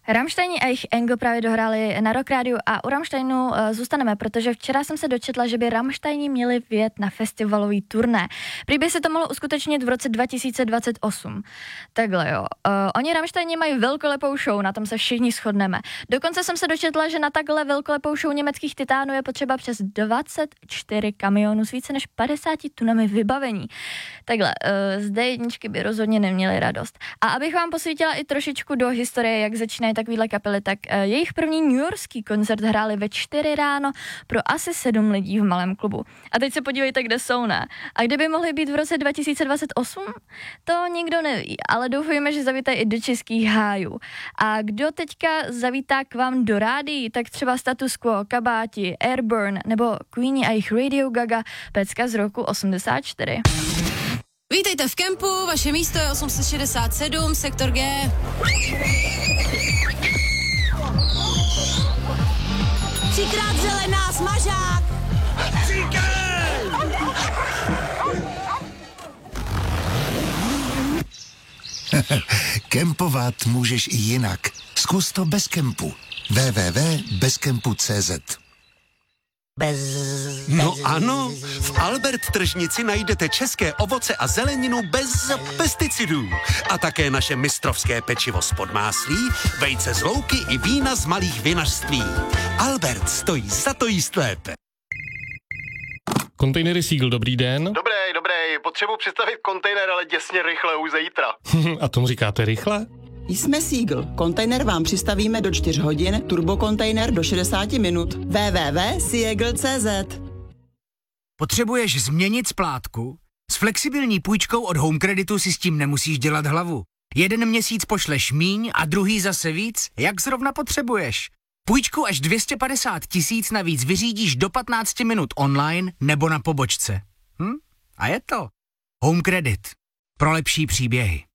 Rammsteini a jejich Engel právě dohráli na Rock Rádiu a u Rammsteinu zůstaneme, protože včera jsem se dočetla, že by Rammsteini měli vyjet na festivalový turné. Prý by se to mohlo uskutečnit v roce 2028. Takhle jo. Oni Rammsteini mají velkolepou show, na tom se všichni shodneme. Dokonce jsem se dočetla, že na takhle velkolepou show německých titánů je potřeba přes 24 kamionů s více než 50 tunami vybavení. Takhle, zde jedničky by rozhodně neměly radost. A abych vám posvítila i trošičku do historie, jak začínají takovýhle kapely, tak jejich první newyorský koncert hráli ve 4 ráno pro asi 7 lidí v malém klubu. A teď se podívejte, kde jsou, ne? A kde by mohli být v roce 2028? To nikdo neví, ale doufujeme, že zavítají i do českých hájů. A kdo teďka zavítá k vám do rádií, tak třeba Status Quo, Kabáti, Airburn nebo Queenie a jejich Radio Gaga, pecka z roku 84. Vítejte v kempu, vaše místo je 867, sektor G. Třikrát zelená, smažák! Kempovat můžeš i jinak. Zkus to bez kempu. www.bezkempu.cz. No ano, v Albert tržnici najdete české ovoce a zeleninu bez pesticidů. A také naše mistrovské pečivo z podmáslí, vejce z louky i vína z malých vinařství. Albert stojí za to jíst lépe. Kontejnery Siegl, dobrý den. Dobrý, potřebuji představit kontejner, ale děsně rychle, už zítra. A tomu říkáte rychle? Jsme Siegl. Kontejner vám přistavíme do 4 hodin, turbokontejner do 60 minut. www.siegl.cz. Potřebuješ změnit splátku? S flexibilní půjčkou od Home Creditu si s tím nemusíš dělat hlavu. 1 měsíc pošleš míň a druhý zase víc, jak zrovna potřebuješ. Půjčku až 250 000 navíc vyřídíš do 15 minut online nebo na pobočce. A je to. Home Credit. Pro lepší příběhy.